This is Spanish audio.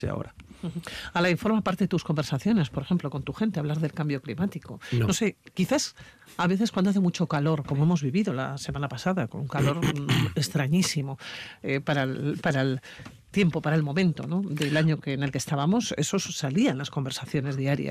ahora. Ala, y forma parte de tus conversaciones, por ejemplo, con tu gente, hablar del cambio climático. No sé, quizás a veces cuando hace mucho calor, como hemos vivido la semana pasada, con un calor extrañísimo para el tiempo, para el momento, ¿no?, del año en el que estábamos, eso salía en las conversaciones diarias.